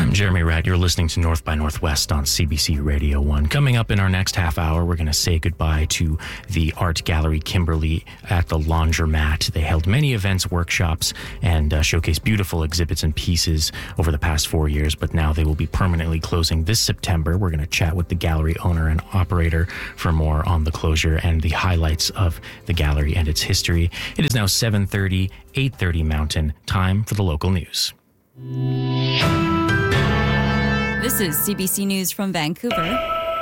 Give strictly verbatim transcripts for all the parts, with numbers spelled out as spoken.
I'm Jeremy Ratt. You're listening to North by Northwest on C B C Radio one. Coming up in our next half hour, we're going to say goodbye to the Art Gallery Kimberley at the Laundromat. They held many events, workshops, and uh, showcased beautiful exhibits and pieces over the past four years, but now they will be permanently closing this September. We're going to chat with the gallery owner and operator for more on the closure and the highlights of the gallery and its history. It is now seven thirty, eight thirty Mountain. Time for the local news. This is C B C News from Vancouver.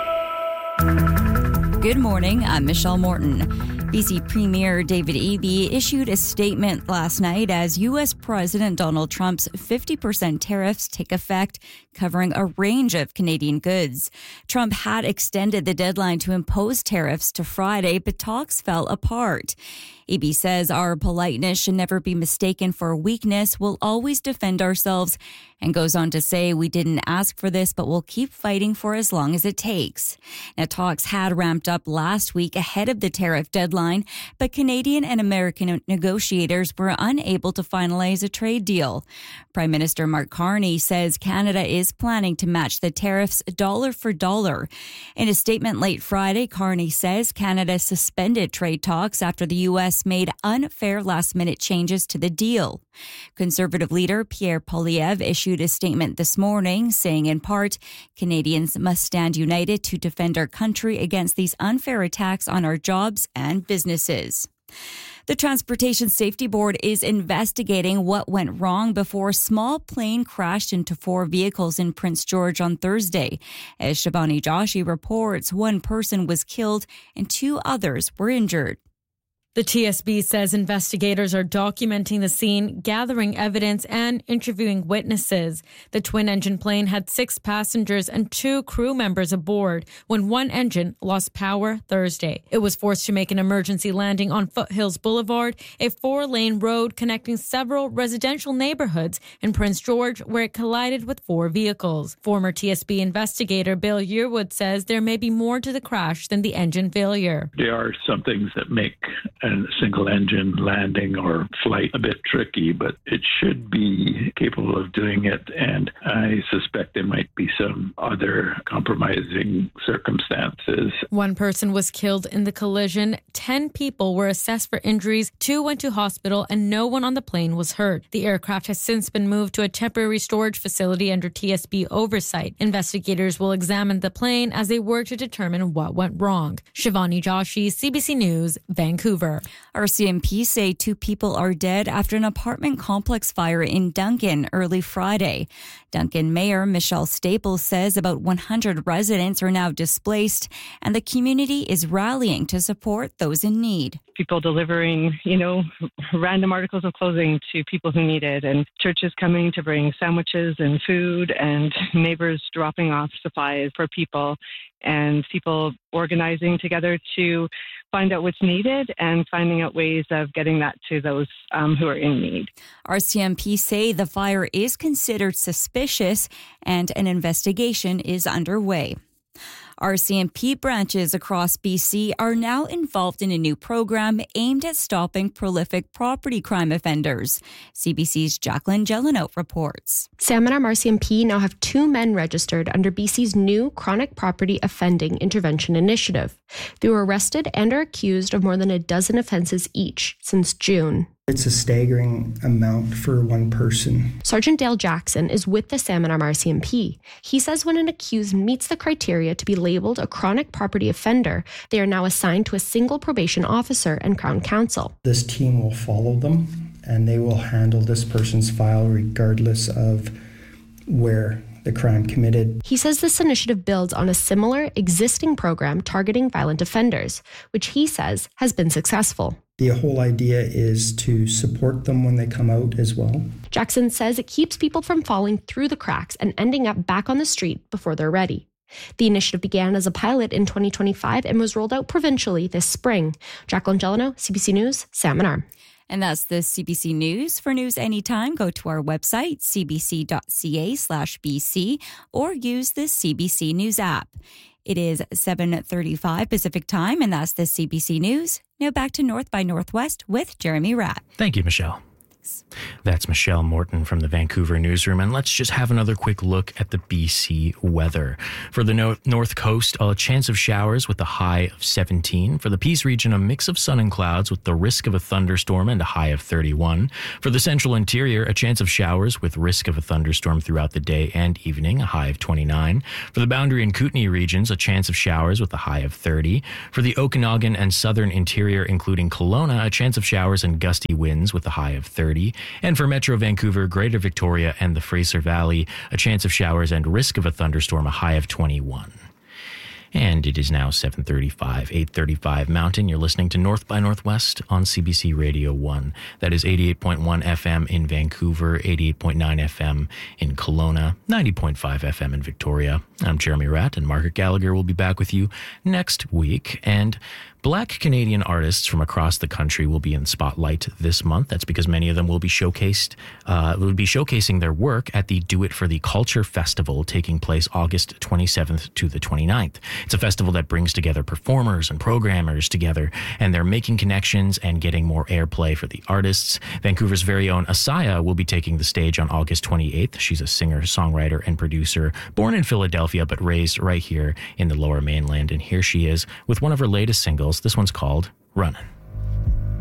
Good morning, I'm Michelle Morton. B C Premier David Eby issued a statement last night as U S President Donald Trump's fifty percent tariffs take effect, covering a range of Canadian goods. Trump had extended the deadline to impose tariffs to Friday, but talks fell apart. Eby says our politeness should never be mistaken for weakness. We'll always defend ourselves, and goes on to say we didn't ask for this, but we'll keep fighting for as long as it takes. Now, talks had ramped up last week ahead of the tariff deadline, but Canadian and American negotiators were unable to finalize a trade deal. Prime Minister Mark Carney says Canada is planning to match the tariffs dollar for dollar. In a statement late Friday, Carney says Canada suspended trade talks after the U S made unfair last-minute changes to the deal. Conservative leader Pierre Poilievre issued a statement this morning saying, in part, Canadians must stand united to defend our country against these unfair attacks on our jobs and businesses. The Transportation Safety Board is investigating what went wrong before a small plane crashed into four vehicles in Prince George on Thursday. As Shivani Joshi reports, one person was killed and two others were injured. The T S B says investigators are documenting the scene, gathering evidence, and interviewing witnesses. The twin-engine plane had six passengers and two crew members aboard when one engine lost power Thursday. It was forced to make an emergency landing on Foothills Boulevard, a four-lane road connecting several residential neighborhoods in Prince George, where it collided with four vehicles. Former T S B investigator Bill Yearwood says there may be more to the crash than the engine failure. There are some things that make a single engine landing or flight a bit tricky, but it should be capable of doing it. And I suspect there might be some other compromising circumstances. One person was killed in the collision. Ten people were assessed for injuries. Two went to hospital and no one on the plane was hurt. The aircraft has since been moved to a temporary storage facility under T S B oversight. Investigators will examine the plane as they work to determine what went wrong. Shivani Joshi, C B C News, Vancouver. R C M P say two people are dead after an apartment complex fire in Duncan early Friday. Duncan Mayor Michelle Staples says about one hundred residents are now displaced, and the community is rallying to support those in need. People delivering, you know, random articles of clothing to people who need it, and churches coming to bring sandwiches and food, and neighbors dropping off supplies for people, and people organizing together to find out what's needed and finding out ways of getting that to those um, who are in need. R C M P say the fire is considered suspicious and an investigation is underway. R C M P branches across B C are now involved in a new program aimed at stopping prolific property crime offenders. C B C's Jacqueline Jeleno reports. Salmon R C M P now have two men registered under B C's new Chronic Property Offending Intervention Initiative. They were arrested and are accused of more than a dozen offences each since June. It's a staggering amount for one person. Sergeant Dale Jackson is with the Salmon Arm R C M P. He says when an accused meets the criteria to be labelled a chronic property offender, they are now assigned to a single probation officer and Crown Counsel. This team will follow them, and they will handle this person's file regardless of where the crime committed. He says this initiative builds on a similar existing program targeting violent offenders, which he says has been successful. The whole idea is to support them when they come out as well. Jackson says it keeps people from falling through the cracks and ending up back on the street before they're ready. The initiative began as a pilot in twenty twenty-five and was rolled out provincially this spring. Jacqueline Jeleno, C B C News, Salmon Arm. And that's the C B C News. For news anytime, go to our website, c b c dot c a slash b c, or use the C B C News app. It is seven thirty-five Pacific Time, and that's the C B C News. Now back to North by Northwest with Jeremy Ratt. Thank you, Michelle. News. That's Michelle Morton from the Vancouver newsroom. And let's just have another quick look at the B C weather. For the no- north coast, a chance of showers with a high of seventeen. For the Peace region, a mix of sun and clouds with the risk of a thunderstorm and a high of thirty-one. For the central interior, a chance of showers with risk of a thunderstorm throughout the day and evening, a high of twenty-nine. For the Boundary and Kootenay regions, a chance of showers with a high of thirty. For the Okanagan and southern interior, including Kelowna, a chance of showers and gusty winds with a high of thirty. And for Metro Vancouver, Greater Victoria, and the Fraser Valley, a chance of showers and risk of a thunderstorm, a high of twenty-one. And it is now seven thirty-five, eight thirty-five Mountain. You're listening to North by Northwest on C B C Radio one. That is eighty-eight point one F M in Vancouver, eighty-eight point nine F M in Kelowna, ninety point five F M in Victoria. I'm Jeremy Ratt, and Margaret Gallagher will be back with you next week. And Black Canadian artists from across the country will be in spotlight this month. That's because many of them will be showcased, uh, will be showcasing their work at the Do It for the Culture Festival taking place August twenty-seventh to the twenty-ninth. It's a festival that brings together performers and programmers together, and they're making connections and getting more airplay for the artists. Vancouver's very own Asaya will be taking the stage on August twenty-eighth. She's a singer, songwriter, and producer, born in Philadelphia but raised right here in the Lower Mainland. And here she is with one of her latest singles. This one's called Runnin'.